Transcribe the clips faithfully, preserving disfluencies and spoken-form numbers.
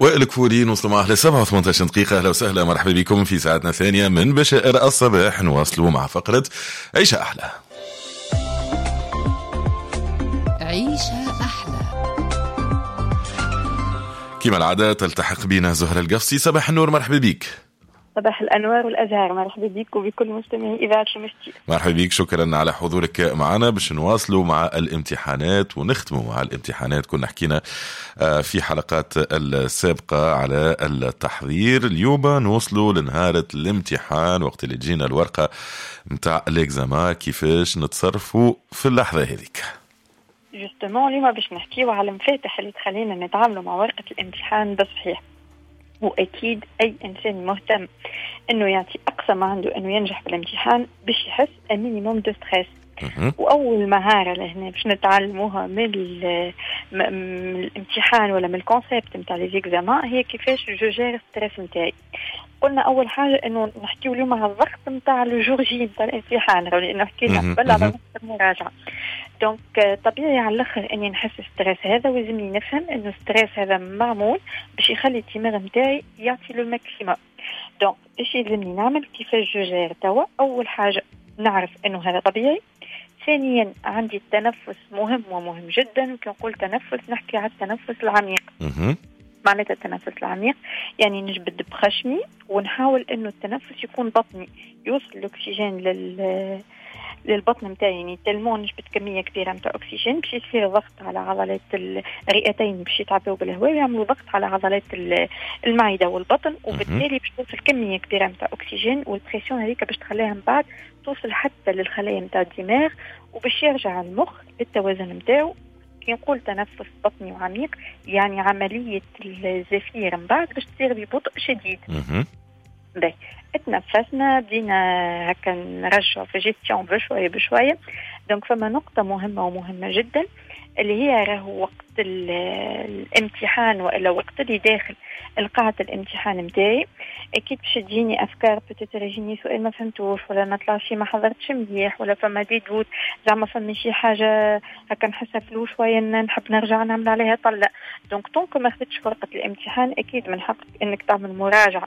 وائل كفوري نوصل معه لسبعة وثمانية عشر دقيقة. أهلا وسهلا، مرحبا بكم في ساعتنا الثانية من بشائر الصباح. نواصلوا مع فقرة عيشة أحلى. عيشة أحلى. كما العادة تلتحق بنا زهرة القفصي. صباح النور، مرحبا بك. صباح الأنوار والأزهار، مرحبا بك وبكل مستمعي إذاعة المشتي. مرحبا بك، شكرا على حضورك معنا. باش نواصلوا مع الامتحانات ونختموا مع الامتحانات. كنا حكينا في حلقات السابقة على التحضير. اليوم نوصلوا لنهاية الامتحان، وقت اللي تجينا الورقة متاع الإكزاما، كيفاش نتصرفوا في اللحظة هذيك. جوستمون اليوم باش نحكيو على المفاتح اللي تخلينا نتعاملوا مع ورقة الامتحان بصحيح. وأكيد أي إنسان مهتم إنه يعطي أقصى ما عنده إنه ينجح بالامتحان باش يحس المينيموم دو ستريس. وأول مهارة لهنا باش نتعلموها من, من الامتحان ولا من الكونسيبت متاع لي زيكزامان هي كيفاش جوجير ستريس متاعي. قلنا أول حاجة إنه نحكيو اليوم على الضغط متاع الجورجي متاع الامتحان، لأنه حكينا قبل على المراجعة. دونك طبيعي على الآخر إني نحس ستريس هذا، ولازمني نفهم إنه ستريس هذا معمول باش يخلي الدماغ متاعي يعطي له ماكسيموم. دونك إيش يلزمني نعمل؟ كيفاش جوجير توا؟ أول حاجة نعرف إنه هذا طبيعي. ثانيا عندي التنفس مهم ومهم جدا. وكي نقول تنفس نحكي على التنفس العميق. معناتها التنفس العميق يعني نجبد بخشمي ونحاول انه التنفس يكون بطني، يوصل الاكسجين لل للبطن متاعي، يعني تلمون نجبد كميه كبيره متاع اكسجين باش يصير ضغط على عضلات الرئتين باش يتعبوا بالهواء ويعملوا ضغط على عضلات المعده والبطن، وبالتالي باش توصل كميه كبيره متاع اكسجين، والبريسيون هذيك باش تخليها من بعد توصل حتى للخلايا متاع الدماغ وباش يرجع المخ للتوازن متاعو. كي نقول تنفس بطني وعميق يعني عملية الزفير من بعد باش تصير ببطء شديد. باهي اتنفسنا، بدينا هكا نرجع في جيستيون بشوية بشوية. دونك فما نقطة مهمة ومهمة جدا اللي هي راهو وقت الامتحان وإلا وقت اللي داخل القاعة الامتحان متاعي أكيد باش تجيني أفكار، بتتر يجيني سؤال ما فهمتوش ولا نطلع شي ما حضرتش مليح ولا فما دي دوت زعما فما شي حاجة هكا نحسها فلو شوية نحب نرجع نعمل عليها طلع. دونك طونك ما خدتش ورقة الامتحان أكيد من حقك إنك تعمل مراجعة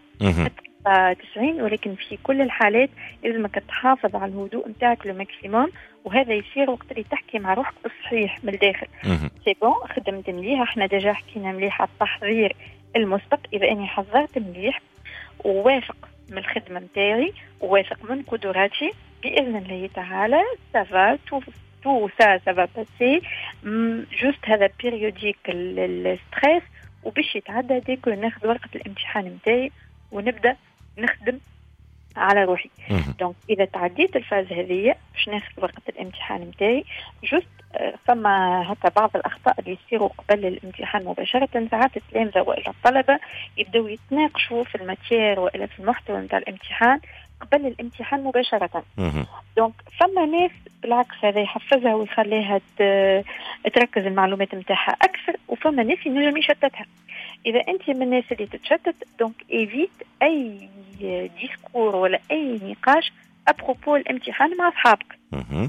تسعين، ولكن في كل الحالات لازمك تحافظ على الهدوء متاعك للماكسيموم، وهذا يصير وقت اللي تحكي مع روحك بالصحيح من الداخل. سي بون خدمت مليح، احنا ديجا حكينا مليح على التحضير المسبق. إذا أني حضرت مليح ووافق من الخدمة متاعي ووافق من قدراتي بإذن الله تعالى سافا تو تو سا سافا باسي. جوست هذا بيريوديك الستريس وباش يتعدى ديك ناخذ ورقة الامتحان متاعي ونبدأ نخدم على روحي. دونك إذا تعديت الفاز هذه باش ناخذ ورقة الامتحان متاعي جوست فما هكا بعض الأخطاء اللي يصيروا قبل الامتحان مباشرة. ساعات التلامذة وإلا الطلبة يبدأوا يتناقشوا في الماتير وإلا في المحتوى متاع الامتحان قبل الامتحان مباشرة. دونك فما ناس بالعكس هذا يحفزها ويخليها تركز المعلومات متاعها أكثر، وفما ناس ينجم يشتتها. إذا أنت من الناس اللي تتشتت دونك إيفيت أي ديسكور ولا أي نقاش أبروبو الامتحان مع أصحابك.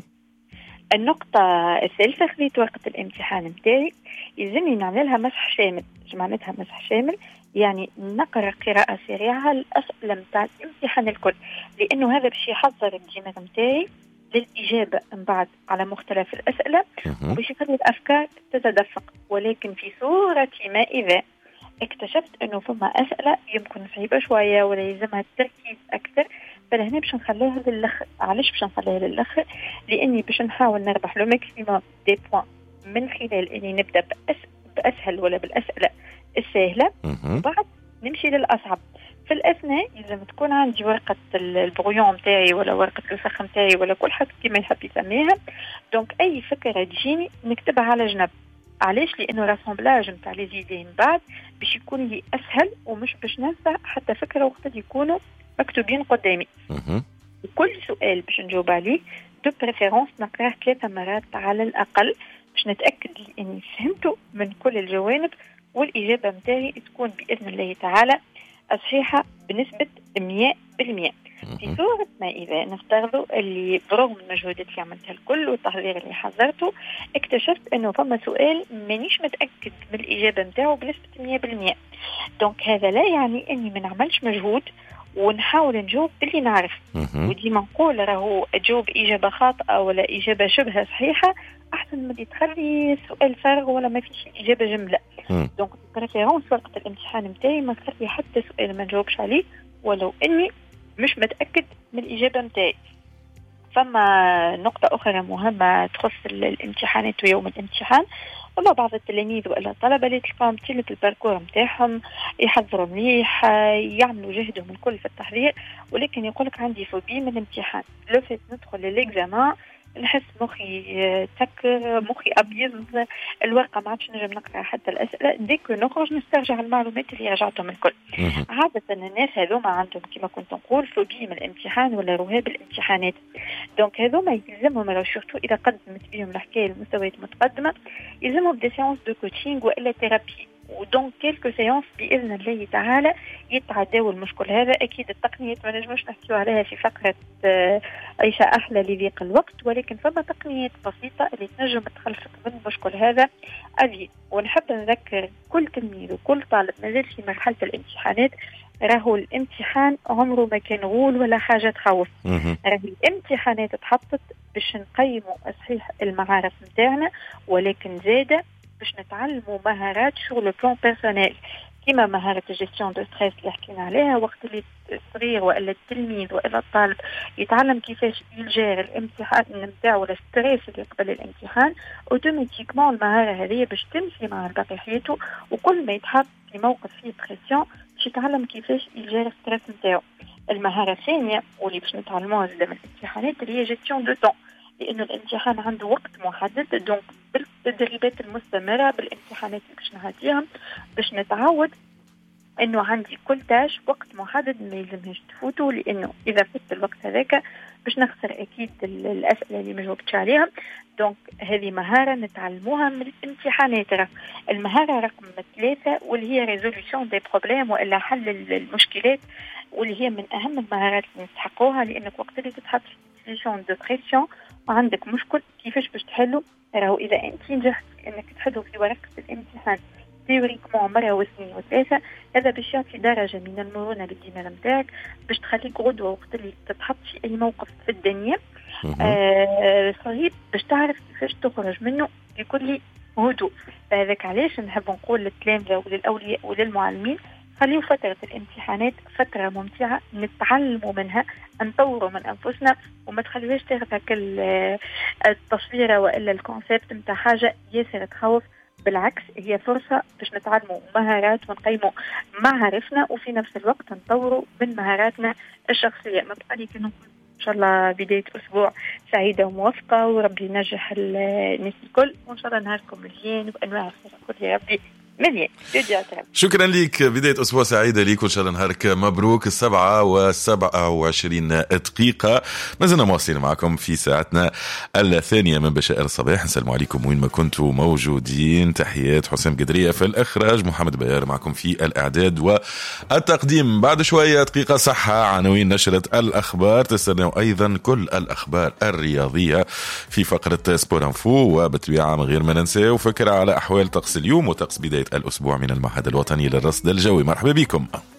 النقطة الثالثة، خذيت ورقة الامتحان متاعي يلزمني نعملها مسح شامل. معناتها مسح شامل يعني نقرأ قراءة سريعة الأسئلة متاع الامتحان الكل، لأنه هذا باش يحضر الدماغ متاعي للإجابة من بعد على مختلف الأسئلة وباش يخلي الأفكار تتدفق. ولكن في صورة ما إذا اكتشفت أنه فما أسئلة يمكن صعيبة شوية ولا يلزمها التركيز أكثر، فلهنا باش نخليها للآخر. علاش باش نخليها للآخر؟ لأني باش نحاول نربح لو ماكسيموم دي بوان من خلال أني نبدأ بأس بأسهل ولا بالأسئلة السهلة وبعد نمشي للأصعب. في الأثناء لازم تكون عندي ورقة البرويون متاعي ولا ورقة الفخ متاعي ولا كل حاجة كما يحب يسميها. دونك أي فكرة تجيني نكتبها على جنب. علاش؟ لأنه راسمبلاج متاع لي زيدي من بعد باش يكون لي أسهل ومش باش ننسى حتى فكرة وقت يكونوا مكتوبين قدامي. وكل سؤال باش نجاوب عليه دو بريفيرونس نقراه ثلاثة مرات على الأقل باش نتأكد أني فهمته من كل الجوانب، والإجابة متاعي تكون بإذن الله تعالى صحيحة بنسبة مية بالمية. في صورة ما إذا نفترضوا اللي برغم المجهودات اللي عملتها الكل والتحضير اللي حضرته اكتشفت أنه فما سؤال مانيش متأكد من الإجابة متاعه بنسبة مية بالمية، دونك هذا لا يعني اني ما نعملش مجهود ونحاول نجاوب باللي نعرف. وديما نقول راهو تجاوب اجابه خاطئه ولا اجابه شبه صحيحه احسن من اللي تخلي سؤال فارغ ولا ما فيش اجابه جمله. دونك بريفيرونس وقت الامتحان نتاعي ما نخلي حتى سؤال ما نجاوبش عليه ولو اني مش متاكد من الاجابه نتاعي. فما نقطة أخرى مهمة تخص الامتحانات ويوم الامتحان، وما بعض التلاميذ وإلا الطلبة اللي تلقاهم تيلة الباركور متاعهم يحضروا مليح يعملوا جهدهم الكل في التحضير، ولكن يقولك عندي فوبي من الامتحان. لو فات ندخل للإكزامان نحس مخي تكر، مخي أبيض، الورقة ما عادش نجم نقرأ حتى الأسئلة، ديك نخرج نسترجع المعلومات اللي رجعتهم الكل. عادة الناس هذوما عندهم كما كنت نقول فوبي من الامتحان ولا رهاب الامتحانات. دونك هذوما يلزمهم لو شفتوا إذا قدمت بهم الحكاية لمستويات متقدمة يلزمهم دي سيانس دو كوتشينغ وإلا ثيرابي، ودونك كيلكو سيانس بإذن الله تعالى يتعداو المشكل هذا. أكيد التقنيات ما نجمش نحكيو عليها في فقرة عيشة أحلى لضيق الوقت، ولكن فما تقنيات بسيطة اللي تنجم تخلصك من المشكل هذا أبي. ونحب نذكر كل تلميذ وكل طالب مازال في مرحلة الامتحانات راهو الامتحان عمره ما كان غول ولا حاجة تخوف. راهو الامتحانات تحطت باش نقيموا صحيح المعارف نتاعنا، ولكن زادة باش نتعلموا مهارات شغل لو بلان بيرسونيل، كما مهارة الجيستيون دو ستريس اللي حكينا عليها. وقت اللي الصغير وإلا التلميذ وإلا الطالب يتعلم كيفاش يجير الامتحان نتاعو ولا ستريس اللي قبل الامتحان، اوتوماتيكمون المهارة هذه باش تمشي مع باقي حياته، وكل ما يتحط في موقف فيه بريسيون باش يتعلم كيفاش يجير الستريس نتاعو. المهارة الثانية واللي باش نتعلموها زي من الامتحانات اللي هي جيستيون دو طون، لأنه الامتحان عنده وقت محدد. دونك بالتدريبات المستمرة بالامتحانات اللي باش نهديهم باش نتعود انه عندي كل تاش وقت محدد ما يلزمهاش تفوتوا، لانه اذا فت الوقت هذاك باش نخسر اكيد الاسئله اللي ما جاوبتش عليها. دونك هذه مهاره نتعلموها من الامتحانات. المهاره رقم ثلاثة واللي هي ريزوليوشن دي بروبليم والا حل المشكلات، واللي هي من اهم المهارات اللي نستحقوها، لانك وقت اللي تتحط في سيتواسيون دو بريسيون وعندك مشكل كيفاش باش تحله. راهو اذا انت نجحت انك تحله في ورقه الامتحان تيوريكمون مرة واثنين وثلاثة، هذا باش يعطي درجة من المرونة بالدماغ نتاعك باش تخليك غدوة وقت اللي تتحط في أي موقف في الدنيا آه صعيب باش تعرف كيفاش تخرج منه بكل هدوء. فهذاك علاش نحب نقول للتلامذة وللأولياء وللمعلمين خليوا فترة الامتحانات فترة ممتعة نتعلموا منها، نطوروا من أنفسنا، وما تخليوش تاخذ التصويرة وإلا الكونسيبت نتاع حاجة ياسر تخوف. بالعكس هي فرصة باش نتعلموا مهارات ونقيموا معارفنا، وفي نفس الوقت نطوروا من مهاراتنا الشخصية. ما بقى لي كي نقول إن شاء الله بداية أسبوع سعيدة وموفقة، وربي ينجح الناس الكل، وإن شاء الله نهاركم مليان وبأنواع الخير الكل يا ربي مليان. شكرا لك، بداية أسبوع سعيدة لك وإن شاء الله نهارك مبروك. السبعة وسبعة وعشرين دقيقة ما زلنا مواصلين معكم في ساعتنا الثانية من بشائر الصباح. نسلم عليكم وين ما كنتوا موجودين. تحيات حسام قدرية في الإخراج، محمد بيار معكم في الإعداد والتقديم. بعد شوية دقيقة صحة، عناوين نشرة الأخبار، تستنوا أيضا كل الأخبار الرياضية في فقرة سبور انفو، وبالطبيعة من غير ما ننسى وفكرة على أحوال طقس اليوم وطقس بداية الأسبوع من المعهد الوطني للرصد الجوي. مرحبا بكم.